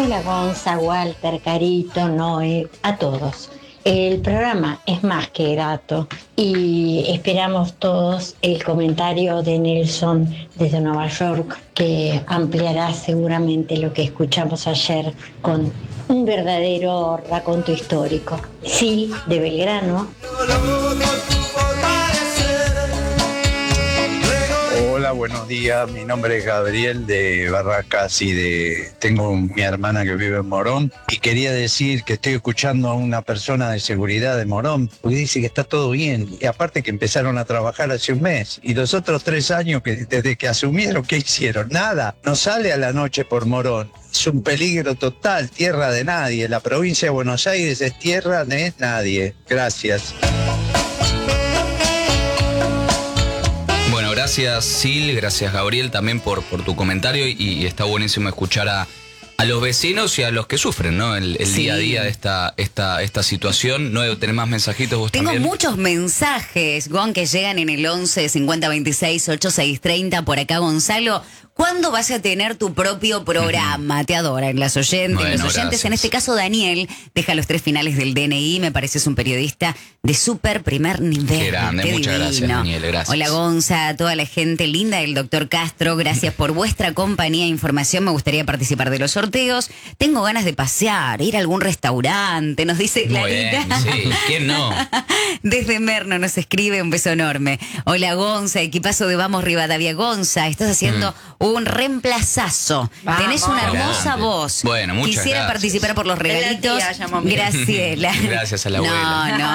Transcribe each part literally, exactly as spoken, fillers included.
Hola Gonza, Walter, Carito, Noé, a todos. El programa es más que grato y esperamos todos el comentario de Nelson desde Nueva York, que ampliará seguramente lo que escuchamos ayer con un verdadero raconto histórico. Sí, de Belgrano. Hola, buenos días. Mi nombre es Gabriel de Barracas y de tengo mi hermana que vive en Morón y quería decir que estoy escuchando a una persona de seguridad de Morón porque dice que está todo bien y aparte que empezaron a trabajar hace un mes y los otros tres años que desde que asumieron, ¿qué hicieron? Nada. No sale a la noche por Morón. Es un peligro total, tierra de nadie. La provincia de Buenos Aires es tierra de nadie. Gracias. Gracias Sil, gracias Gabriel también por, por tu comentario y, y está buenísimo escuchar a, a los vecinos y a los que sufren, ¿no? El, el sí. día a día de esta, esta, esta situación. ¿No tenés más mensajitos vos Tengo también? muchos mensajes, Gon, que llegan en el once cincuenta veintiséis ochenta y seis treinta. Por acá, Gonzalo. ¿Cuándo vas a tener tu propio programa? Te adoran las oyentes, bueno, los oyentes. Gracias. En este caso, Daniel deja los tres finales del D N I. Me pareces un periodista de súper primer nivel. Qué grande, Qué muchas divino. gracias, Daniel, gracias. Hola, Gonza, a toda la gente linda del doctor Castro. Gracias por vuestra compañía e información. Me gustaría participar de los sorteos. Tengo ganas de pasear, ir a algún restaurante, nos dice Clarita. Muy bien, sí, ¿quién no? Desde Merno nos escribe, un beso enorme. Hola, Gonza, equipazo de Vamos Rivadavia. Gonza, estás haciendo mm. un reemplazazo. Vamos. Tenés una hermosa Grande. voz. Bueno, muchas Quisiera gracias. participar por los regalitos. Graciela. Gracias a la abuela. No,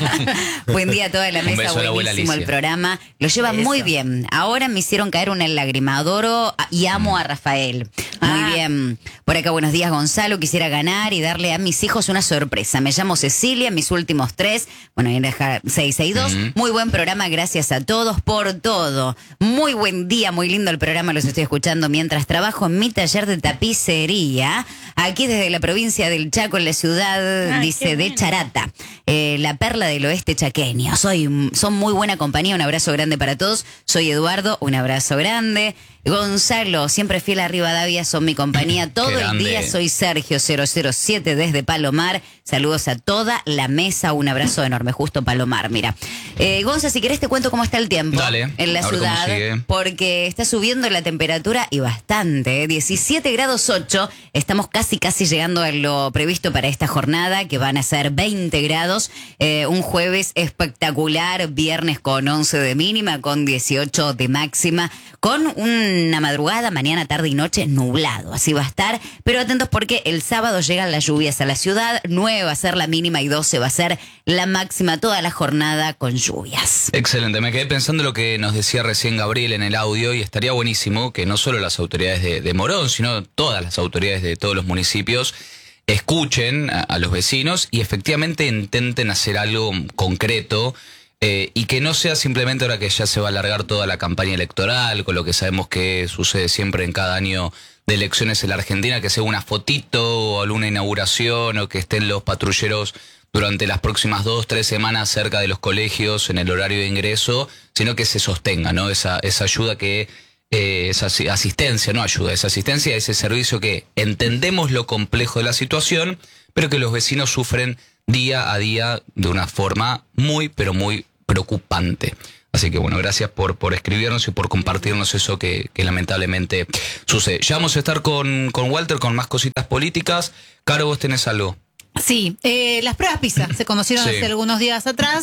no. Buen día a toda la mesa, buenísimo el programa. Lo lleva Eso. muy bien. Ahora me hicieron caer una lágrima. Adoro y amo mm. a Rafael. Muy ah. bien. Por acá, buenos días, Gonzalo. Quisiera ganar y darle a mis hijos una sorpresa. Me llamo Cecilia, mis últimos tres. Bueno, en dejar seis seis dos. Mm. Muy buen programa, gracias a todos por todo. Muy buen día, muy lindo el programa. Los estoy escuchando mientras trabajo en mi taller de tapicería. Aquí desde la provincia del Chaco, en la ciudad, Ay, dice, de Charata. Eh, la perla del oeste chaqueño. Soy, son muy buena compañía. Un abrazo grande para todos. Soy Eduardo, un abrazo grande. Gonzalo, siempre fiel a Rivadavia, son mi compañía todo el día. Soy Sergio cero cero siete desde Palomar. Saludos a toda la mesa, un abrazo enorme. Justo Palomar, mira. Eh, Gonza, si querés te cuento cómo está el tiempo Dale, en la ciudad, porque está subiendo la temperatura y bastante, ¿eh? diecisiete grados ocho. Estamos casi casi llegando a lo previsto para esta jornada, que van a ser veinte grados. Eh, un jueves espectacular, viernes con once de mínima, con dieciocho de máxima, con una madrugada, mañana, tarde y noche nublado. Así va a estar, pero atentos porque el sábado llegan las lluvias a la ciudad. nueve va a ser la mínima y doce va a ser la máxima, toda la jornada con lluvias. Excelente, me quedé pensando lo que nos decía recién Gabriel en el audio y estaría buenísimo que no solo las autoridades de, de Morón, sino todas las autoridades de todos los municipios escuchen a, a los vecinos y efectivamente intenten hacer algo concreto. Eh, y que no sea simplemente ahora que ya se va a alargar toda la campaña electoral, con lo que sabemos que sucede siempre en cada año de elecciones en la Argentina, que sea una fotito o alguna inauguración o que estén los patrulleros durante las próximas dos, tres semanas cerca de los colegios en el horario de ingreso, sino que se sostenga, ¿no? Esa, esa ayuda que, eh, esa asistencia, no ayuda, esa asistencia, ese servicio que entendemos lo complejo de la situación, pero que los vecinos sufren día a día de una forma muy, pero muy preocupante. Así que bueno, gracias por, por escribirnos y por compartirnos eso que, que lamentablemente sucede. Ya vamos a estar con, con Walter con más cositas políticas. Caro, ¿vos tenés algo? Sí, eh, las pruebas PISA se conocieron sí. hace algunos días atrás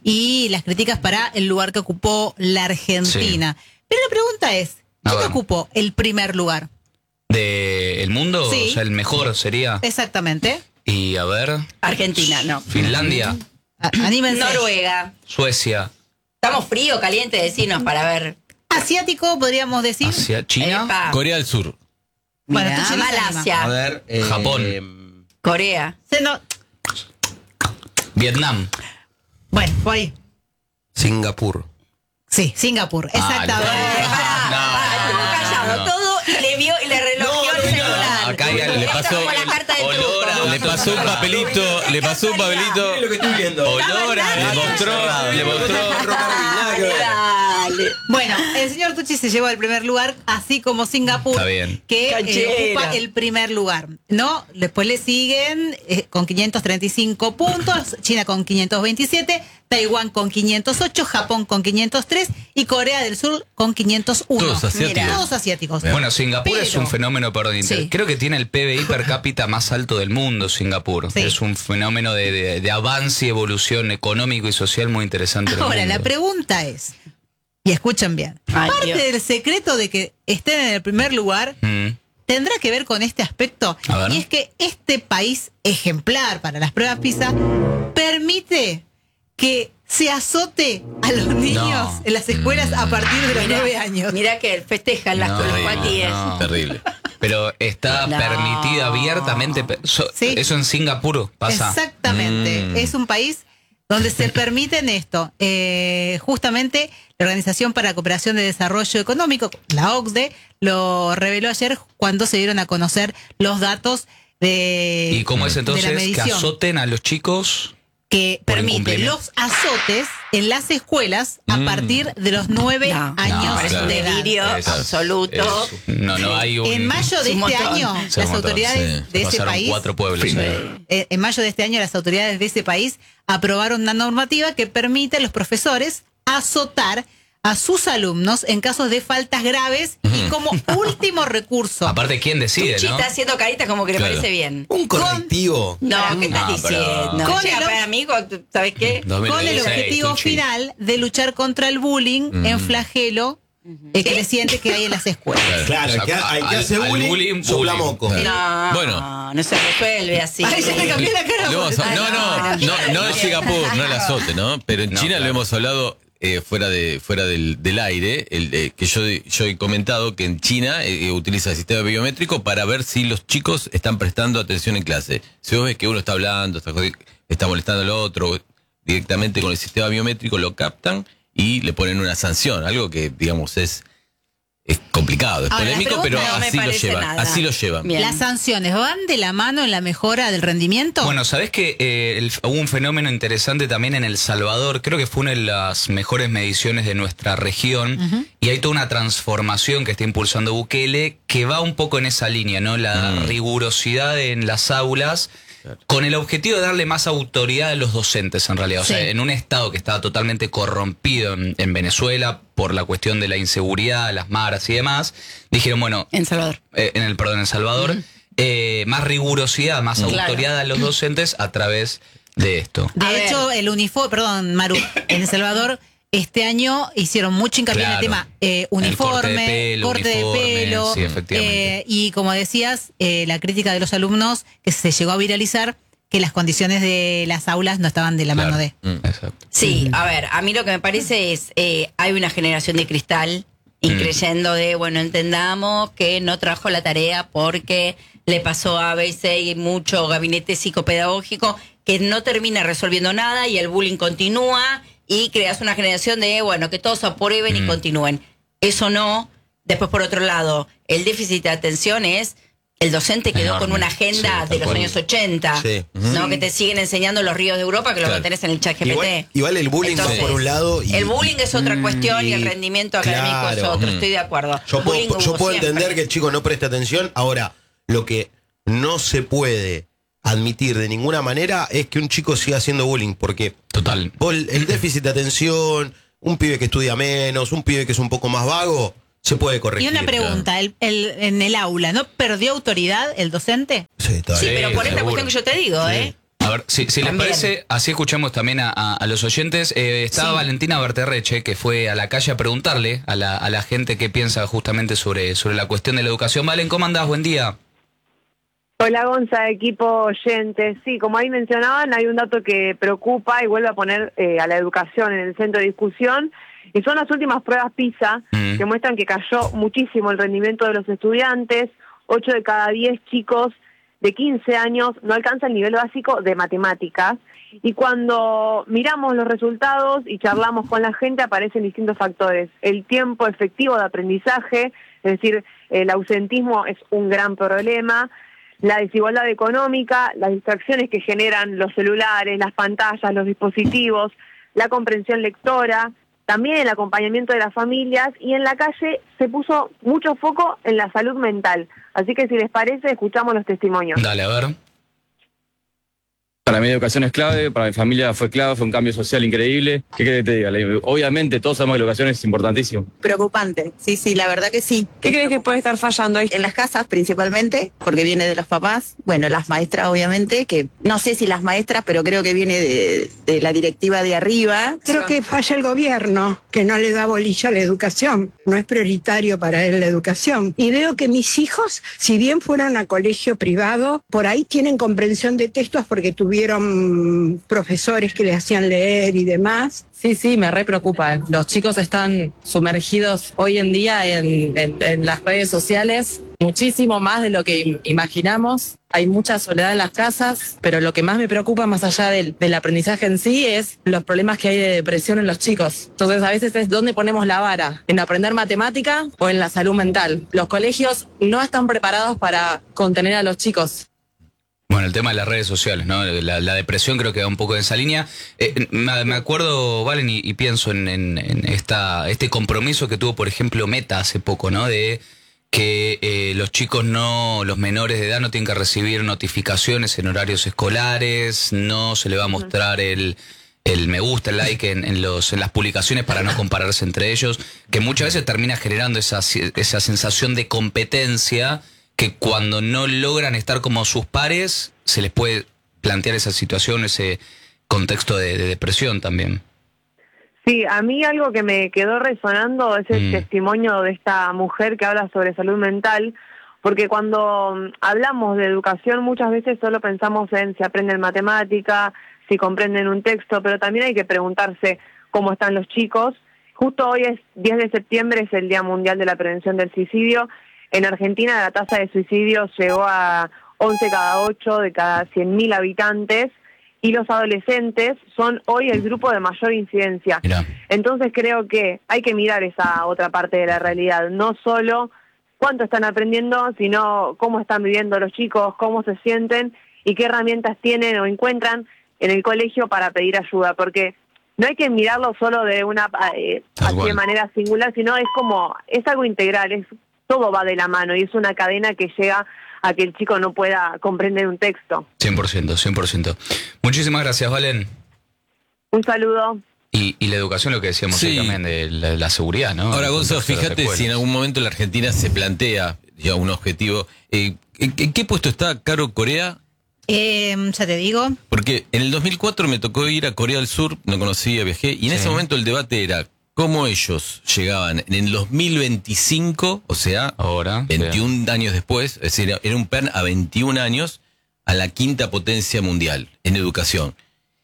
y las críticas para el lugar que ocupó la Argentina. Sí. Pero la pregunta es, ¿quién ocupó el primer lugar? ¿De el mundo? Sí. O sea, el mejor sería. Exactamente. Y a ver. Argentina, no. Finlandia. Anímense. Noruega. Suecia. Estamos frío, caliente, decinos para ver. Asiático, podríamos decir. Asia, China. Epa. Corea del Sur. Bueno, Mirá, Malasia. A ver. Eh, Japón. Eh, Corea. No. Vietnam. Bueno, voy. Singapur. Sí, Singapur, exactamente. Ah, no, no, no, no, callado no. todo y le vio y le relojeó no, el celular. Acá ya le pasó como la carta de olor truco. le pasó un papelito, le pasó un papelito. Miren lo que estoy viendo. Olor, le mostró, le mostró. Dale. Bueno, el señor Tucci se llevó el primer lugar, así como Singapur, Está bien. que eh, Canchera. ocupa el primer lugar. ¿No? Después le siguen eh, con quinientos treinta y cinco puntos, China con quinientos veintisiete, Taiwán con quinientos ocho, Japón con quinientos tres y Corea del Sur con quinientos uno. Todos asiáticos. Mira, todos asiáticos. Bueno, Singapur Pero- es un fenómeno, perdón, inter- Sí. creo que tiene el P B I per cápita más alto del mundo, Singapur. Sí. Es un fenómeno de, de- de avance y evolución económico y social muy interesante. en el Ahora, mundo. la pregunta es, y escuchen bien, Ay, parte Dios. del secreto de que estén en el primer lugar Mm. tendrá que ver con este aspecto, A ver. y es que este país ejemplar para las pruebas PISA permite que se azote a los niños No. en las escuelas a partir de los Mirá, nueve años. Mirá que festejan las, No, los no, cuatíes. no. Terrible. Pero está No. permitido abiertamente. pe- so- Sí. Eso en Singapur pasa. Exactamente. Mm. Es un país donde se permiten esto. Eh, justamente la Organización para la Cooperación de Desarrollo Económico, la O C D E, lo reveló ayer cuando se dieron a conocer los datos de, ¿Y cómo es de la entonces que medición, azoten a los chicos? que por permite incumplimiento? los azotes en las escuelas a Mm. partir de los nueve No, años no, Parece claro. un de edad. delirio Es- absoluto. es- no, no hay un. En mayo de Es un este montón. año, Es un las montón, autoridades sí. de ese Pasaron país cuatro pueblos. Sí. Eh, en mayo de este año las autoridades de ese país aprobaron una normativa que permite a los profesores azotar a sus alumnos en casos de faltas graves y como último recurso. Aparte, ¿quién decide, Tucci no? está haciendo caritas como que le Claro. parece bien. Un correctivo. No, ¿qué estás No, pero- diciendo? Con Llega el- para amigo, ¿sabes qué? Con el dos mil dieciséis, objetivo Tucci. final de luchar contra el bullying en flagelo eh, creciente que hay en las escuelas. Claro, el que, O sea, el que al- hace al bullying, bullying, sopla bullying. moco. Claro. No, Bueno. no se resuelve así. Ay, ya le cambié la cara. Lo hemos- Ay, no, no, no, no en Singapur, no el azote, ¿no? Pero en No, China claro. lo hemos hablado eh, fuera de fuera del, del aire, el, eh, que yo, yo he comentado que en China eh, utiliza el sistema biométrico para ver si los chicos están prestando atención en clase. Si vos ves que uno está hablando, está, jodi- está molestando al otro, directamente con el sistema biométrico lo captan y le ponen una sanción, algo que digamos es, es complicado, es Ahora, la polémico, pero pregunta no me así lo parece llevan, nada. así lo llevan. Bien. ¿Las sanciones van de la mano en la mejora del rendimiento? Bueno, ¿sabés que eh, el- hubo un fenómeno interesante también en El Salvador? Creo que fue una de las mejores mediciones de nuestra región. Y hay toda una transformación que está impulsando Bukele que va un poco en esa línea, ¿no? La Mm. rigurosidad en las aulas, con el objetivo de darle más autoridad a los docentes, en realidad. O sea, Sí. en un estado que estaba totalmente corrompido en, en Venezuela por la cuestión de la inseguridad, las maras y demás, dijeron, bueno, En Salvador. eh, en el perdón, en El Salvador, eh, más rigurosidad, más Claro. autoridad a los docentes a través de esto. De A hecho, ver. el uniforme, perdón, Maru, en El Salvador este año hicieron mucho hincapié Claro. en el tema eh, El corte de uniforme, pelo, corte de uniforme, pelo. sí, efectivamente. eh, y como decías, eh, la crítica de los alumnos que se llegó a viralizar, que las condiciones de las aulas no estaban de la mano de. Mm. Exacto. Sí, a ver, a mí lo que me parece es, eh, hay una generación de cristal y Mm. creyendo de, bueno, entendamos que no trajo la tarea porque le pasó a B C y mucho gabinete psicopedagógico que no termina resolviendo nada y el bullying continúa y creas una generación de, bueno, que todos aprueben y Mm. continúen. Eso no. Después, por otro lado, el déficit de atención es... El docente quedó Enorme. con una agenda Sí, de tal los cual. años ochenta, Sí. ¿no? Que te siguen enseñando los ríos de Europa, que lo Claro. tenés en el chat G P T. Igual, igual el bullying Entonces, va por un lado. Y, el bullying es otra cuestión y el y- rendimiento académico es claro. otro, estoy de acuerdo. Yo Bullying puedo, yo hubo puedo siempre. entender que el chico no preste atención. Ahora, lo que no se puede admitir de ninguna manera es que un chico siga haciendo bullying, porque Total. vos, el déficit de atención, un pibe que estudia menos, un pibe que es un poco más vago, se puede Y corregir. una pregunta, el, el- en el aula, ¿no perdió autoridad el docente? Sí, está Sí, bien. pero por esta seguro. cuestión que yo te digo, ¿eh? A ver, si, si les También. parece, así escuchamos también a, a- a los oyentes. Eh, estaba Sí. Valentina Berterreche, que fue a la calle a preguntarle a la, a la gente qué piensa justamente sobre, sobre la cuestión de la educación. Valen, ¿cómo andás? Buen día. Hola Gonza, equipo oyente. Sí, como ahí mencionaban, hay un dato que preocupa y vuelve a poner eh, a la educación en el centro de discusión, y son las últimas pruebas PISA Mm. que muestran que cayó muchísimo el rendimiento de los estudiantes. Ocho de cada diez chicos de quince años no alcanzan el nivel básico de matemáticas, y cuando miramos los resultados y charlamos con la gente aparecen distintos factores. El tiempo efectivo de aprendizaje, es decir, el ausentismo es un gran problema. la desigualdad económica, las distracciones que generan los celulares, las pantallas, los dispositivos, la comprensión lectora, también el acompañamiento de las familias, y en la calle se puso mucho foco en la salud mental. Así que si les parece, escuchamos los testimonios. Dale, a ver. Para mí la educación es clave, para mi familia fue clave, fue un cambio social increíble. ¿Qué querés que te diga? Obviamente todos sabemos que la educación es importantísimo. Preocupante, sí, sí, la verdad que sí. ¿Qué crees que puede estar fallando ahí? En las casas principalmente, porque viene de los papás, bueno, las maestras obviamente, que no sé si las maestras, pero creo que viene de, de la directiva de arriba. Creo que falla el gobierno, que no le da bolilla a la educación, no es prioritario para él la educación. Y veo que mis hijos, si bien fueron a colegio privado, por ahí tienen comprensión de textos porque tuvieron Tuvieron profesores que le hacían leer y demás. Sí, sí, me re preocupa. Los chicos están sumergidos hoy en día en, en, en las redes sociales, muchísimo más de lo que imaginamos. Hay mucha soledad en las casas, pero lo que más me preocupa, más allá del, del aprendizaje en sí, es los problemas que hay de depresión en los chicos. Entonces, a veces es dónde ponemos la vara, en aprender matemática o en la salud mental. Los colegios no están preparados para contener a los chicos. Bueno, el tema de las redes sociales, ¿no? La, la depresión creo que va un poco en esa línea. Eh, me, me acuerdo, Valen, y, y pienso en, en, en esta este compromiso que tuvo, por ejemplo, Meta hace poco, ¿no? De que eh, los chicos no, los menores de edad no tienen que recibir notificaciones en horarios escolares, no se le va a mostrar el, el me gusta, el like en, en, los, en las publicaciones para no compararse entre ellos, que muchas veces termina generando esa, esa sensación de competencia que cuando no logran estar como sus pares, se les puede plantear esa situación, ese contexto de, de depresión también. Sí, a mí algo que me quedó resonando es el mm. testimonio de esta mujer que habla sobre salud mental, porque cuando hablamos de educación muchas veces solo pensamos en si aprenden matemática, si comprenden un texto, pero también hay que preguntarse cómo están los chicos. Justo hoy es diez de septiembre, es el Día Mundial de la Prevención del Suicidio. En Argentina la tasa de suicidios llegó a once cada ocho de cada cien mil habitantes y los adolescentes son hoy el grupo de mayor incidencia. Mirá. Entonces creo que hay que mirar esa otra parte de la realidad, no solo cuánto están aprendiendo, sino cómo están viviendo los chicos, cómo se sienten y qué herramientas tienen o encuentran en el colegio para pedir ayuda, porque no hay que mirarlo solo de una eh, así de manera singular, sino es como, es algo integral, es todo va de la mano y es una cadena que llega a que el chico no pueda comprender un texto. cien por ciento, cien por ciento. Muchísimas gracias, Valen. Un saludo. Y, y la educación, lo que decíamos sí. también de la, la seguridad, ¿no? Ahora, Gonzalo, fíjate si en algún momento la Argentina se plantea ya un objetivo. Eh, ¿en, ¿En qué puesto está Caro Corea? Eh, ya te digo. Porque en el dos mil cuatro me tocó ir a Corea del Sur, no conocía, viajé, y en sí. ese momento el debate era cómo ellos llegaban en el dos mil veinticinco, o sea, ahora veintiún sí. años después, es decir, era un plan a veintiún años, a la quinta potencia mundial en educación.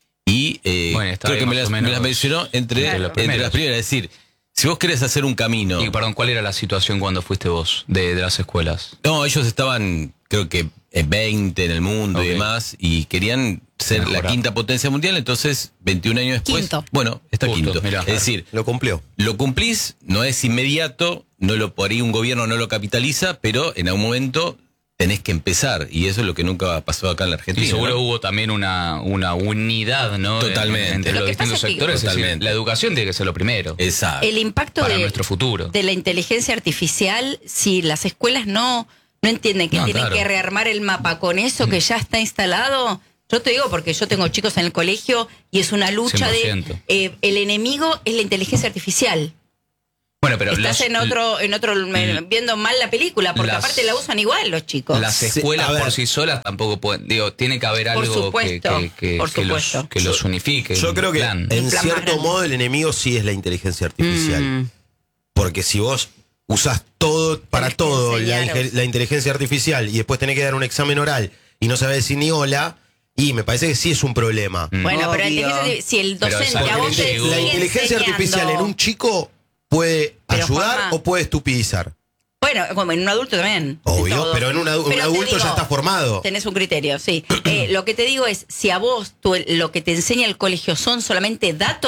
Y eh, bueno, creo que me las, me las mencionó entre, claro. entre las primeras. Es decir, si vos querés hacer un camino... Y perdón, ¿cuál era la situación cuando fuiste vos de, de las escuelas? No, ellos estaban, creo que en veinte en el mundo okay. y demás, y querían ser Mejora. la quinta potencia mundial, entonces veintiún años después... Quinto. Bueno, está Justo, quinto. Mirá. Es decir, lo cumplió. Lo cumplís, no es inmediato, no lo por ahí un gobierno no lo capitaliza, pero en algún momento tenés que empezar, y eso es lo que nunca pasó acá en la Argentina. Y seguro ¿no? hubo también una, una unidad, ¿no? Totalmente. Entre lo los distintos sectores. Totalmente. Es decir, la educación tiene que ser lo primero. Exacto. El impacto para de, nuestro futuro. de la inteligencia artificial, si las escuelas no, no entienden que no, tienen claro. que rearmar el mapa con eso que ya está instalado. Yo te digo porque yo tengo chicos en el colegio y es una lucha cien por ciento. de... Eh, el enemigo es la inteligencia artificial. Bueno, pero estás los, en otro, en otro viendo mal la película, porque las, aparte la usan igual los chicos. Las escuelas sí, por sí solas tampoco pueden, digo, tiene que haber algo supuesto, que, que, que, que, los, que los unifique. Yo creo que plan. en plan cierto modo el enemigo sí es la inteligencia artificial. Mm. Porque si vos usás todo para todo la, la inteligencia artificial y después tenés que dar un examen oral y no sabés decir ni hola, y me parece que sí es un problema. Mm. Bueno, pero el si el docente a vos te la inteligencia artificial en un chico puede pero ayudar Juanma, o puede estupidizar. Bueno, como en un adulto también. Obvio, pero en un, adu pero un adulto digo, ya está formado. Tenés un criterio, sí. eh, lo que te digo es, si a vos tu, lo que te enseña el colegio son solamente datos,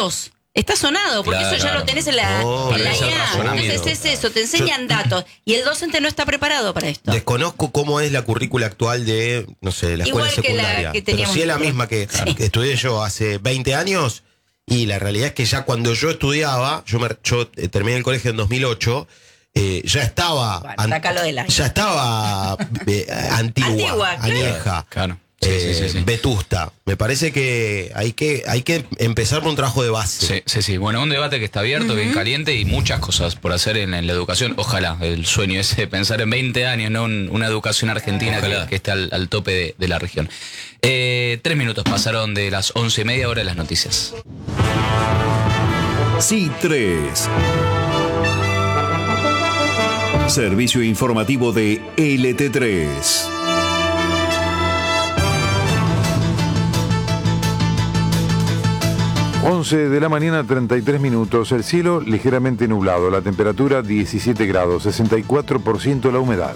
Está sonado, porque Claro, eso ya claro. lo tenés en la, Oh, en la ese I A. razonamiento. Entonces es eso, te enseñan datos. Y el docente no está preparado para esto. Desconozco cómo es la currícula actual de, no sé, la escuela Igual que la secundaria. que pero teníamos sí es la nosotros. misma que, que estudié yo hace veinte años. Y la realidad es que ya cuando yo estudiaba, yo, me, yo eh, terminé el colegio en dos mil ocho, eh, ya estaba. Bueno, an- sácalo del aire. ya estaba eh, antigua, Antigua, claro. añeja. Claro. Sí, eh, sí, sí, sí. vetusta. Me parece que hay que hay que empezar por un trabajo de base. Sí, sí, sí. Bueno, un debate que está abierto, bien caliente y muchas cosas por hacer en, en la educación. Ojalá, el sueño ese de pensar en veinte años, ¿no? Un- una educación argentina que, que está al, al tope de, de la región. Eh, tres minutos pasaron de las once y media, hora de las noticias. C tres. Servicio informativo de L T tres. once de la mañana, treinta y tres minutos. El cielo ligeramente nublado. La temperatura diecisiete grados, sesenta y cuatro por ciento la humedad.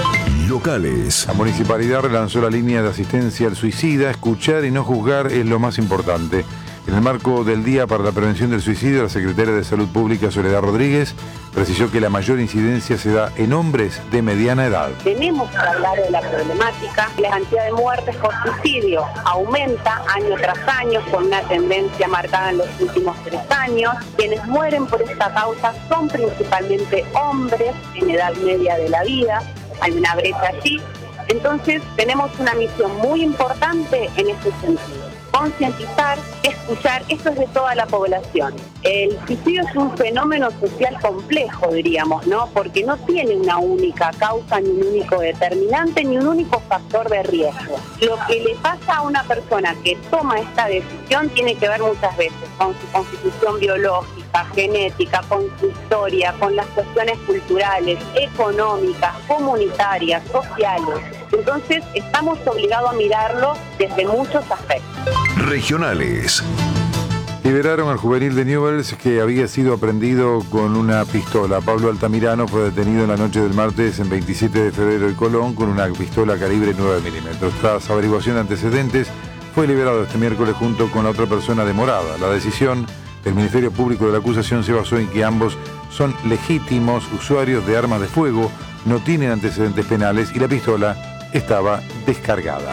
Locales. La municipalidad relanzó la línea de asistencia al suicida. Escuchar y no juzgar es lo más importante. En el marco del Día para la Prevención del Suicidio, la secretaria de Salud Pública, Soledad Rodríguez, precisó que la mayor incidencia se da en hombres de mediana edad. Tenemos que hablar de la problemática. La cantidad de muertes por suicidio aumenta año tras año con una tendencia marcada en los últimos tres años. Quienes mueren por esta causa son principalmente hombres en edad media de la vida. Hay una brecha allí. Entonces tenemos una misión muy importante en este sentido. Concientizar, escuchar, esto es de toda la población. El suicidio es un fenómeno social complejo, diríamos, ¿no? Porque no tiene una única causa, ni un único determinante, ni un único factor de riesgo. Lo que le pasa a una persona que toma esta decisión tiene que ver muchas veces con su constitución biológica, genética, con su historia, con las cuestiones culturales, económicas, comunitarias, sociales. Entonces, estamos obligados a mirarlo desde muchos aspectos. Regionales. Liberaron al juvenil de Newell's que había sido aprendido con una pistola. Pablo Altamirano fue detenido en la noche del martes en veintisiete de febrero en Colón con una pistola calibre nueve milímetros. Tras averiguación de antecedentes, fue liberado este miércoles junto con la otra persona demorada. La decisión del Ministerio Público de la acusación se basó en que ambos son legítimos usuarios de armas de fuego, no tienen antecedentes penales y la pistola estaba descargada.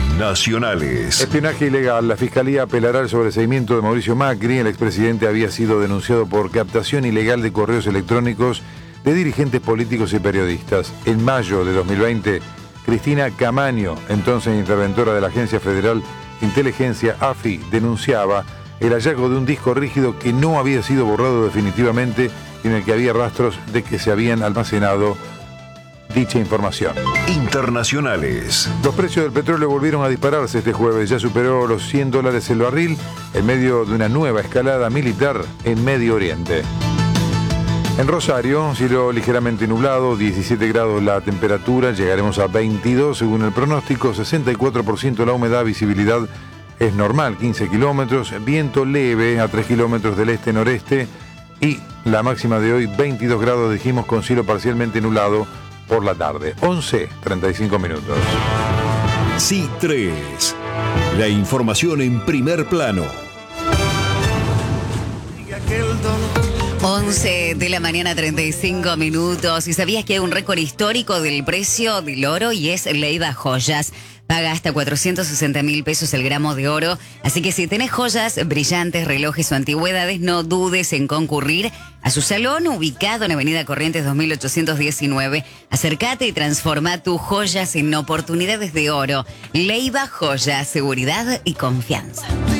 Nacionales. Espionaje ilegal. La Fiscalía apelará al sobreseimiento de Mauricio Macri. El expresidente había sido denunciado por captación ilegal de correos electrónicos de dirigentes políticos y periodistas. En mayo de dos mil veinte, Cristina Camaño, entonces interventora de la Agencia Federal de Inteligencia, AFI, denunciaba el hallazgo de un disco rígido que no había sido borrado definitivamente y en el que había rastros de que se habían almacenado dicha información. Internacionales. Los precios del petróleo volvieron a dispararse este jueves. Ya superó los cien dólares el barril en medio de una nueva escalada militar en Medio Oriente. En Rosario, cielo ligeramente nublado, diecisiete grados la temperatura, llegaremos a veintidós según el pronóstico, sesenta y cuatro por ciento la humedad, visibilidad es normal, quince kilómetros, viento leve a tres kilómetros del este-noreste y la máxima de hoy, veintidós grados, dijimos, con cielo parcialmente nublado por la tarde, once treinta y cinco minutos. C tres. La información en primer plano. once de la mañana, treinta y cinco minutos. ¿Y sabías que hay un récord histórico del precio del oro? Y es Leiva Joyas. Paga hasta cuatrocientos sesenta mil pesos el gramo de oro. Así que si tenés joyas, brillantes, relojes o antigüedades, no dudes en concurrir a su salón ubicado en Avenida Corrientes dos mil ochocientos diecinueve. Acércate y transforma tus joyas en oportunidades de oro. Leiva Joyas, seguridad y confianza.